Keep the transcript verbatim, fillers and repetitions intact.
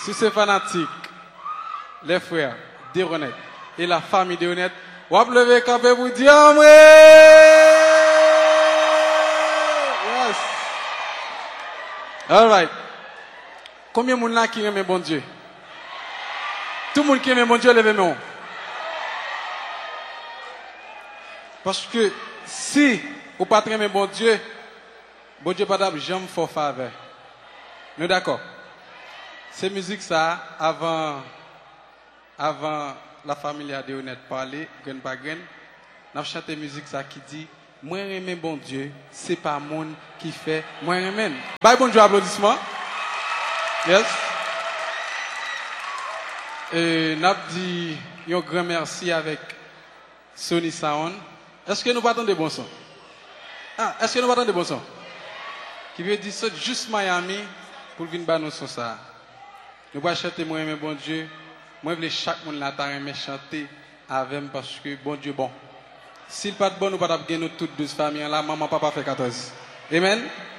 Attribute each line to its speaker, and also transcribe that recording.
Speaker 1: Si c'est fanatique, les frères d'Honnête et la famille d'Honnête, on va lever campé pour dire Amoué! Yes! All right. Combien de monde là qui aime bon Dieu? Tout le monde qui aime bon Dieu, levez moi. Parce que si vous ne pas aimer bon Dieu, bon Dieu pas jamais faire faveur. Nous d'accord? Ces musiques ça avant avant la famille de Honnête parler, grain par grain, n'a chanté musique ça qui dit moi aimer bon Dieu, c'est pas monde qui fait moi aimer. Bye bon Dieu applaudissements. Yes. Et n'a dit un grand merci avec Sony Sound. Est-ce que nous battons des bons sons? Ah, est-ce que nous battons des bons sons? Qui veut dire ça juste Miami pour venir battre nos sons ça. Nous allons chanter moi aimer bon Dieu. Moi je veux chaque monde là aimer chanter avec moi parce que bon Dieu bon. S'il pas de bon nous pas gagner toutes douze familles là, maman papa fait quatorze. Amen.